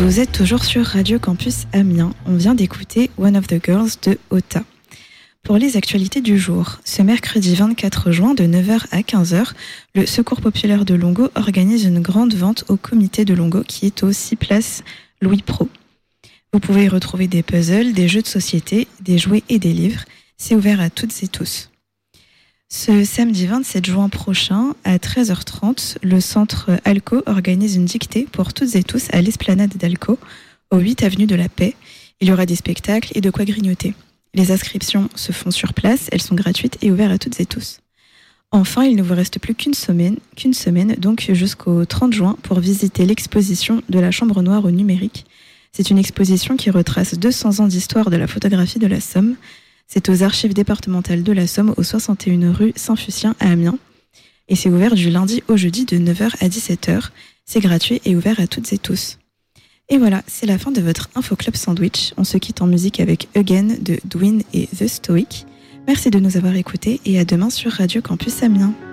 Vous êtes toujours sur Radio Campus Amiens. On vient d'écouter One of the Girls de Ota. Pour les actualités du jour, ce mercredi 24 juin de 9h à 15h, le Secours populaire de Longo organise une grande vente au comité de Longo qui est au 6 place Louis Pro. Vous pouvez y retrouver des puzzles, des jeux de société, des jouets et des livres. C'est ouvert à toutes et tous. Ce samedi 27 juin prochain, à 13h30, le centre Alco organise une dictée pour toutes et tous à l'esplanade d'Alco, au 8 avenue de la Paix. Il y aura des spectacles et de quoi grignoter. Les inscriptions se font sur place, elles sont gratuites et ouvertes à toutes et tous. Enfin, il ne vous reste plus qu'une semaine, donc jusqu'au 30 juin, pour visiter l'exposition de la Chambre Noire au numérique. C'est une exposition qui retrace 200 ans d'histoire de la photographie de la Somme. C'est aux archives départementales de la Somme, au 61 rue Saint-Fucien à Amiens. Et c'est ouvert du lundi au jeudi de 9h à 17h. C'est gratuit et ouvert à toutes et tous. Et voilà, c'est la fin de votre Info Club Sandwich. On se quitte en musique avec Again de Dwin et The Stoic. Merci de nous avoir écoutés et à demain sur Radio Campus Amiens.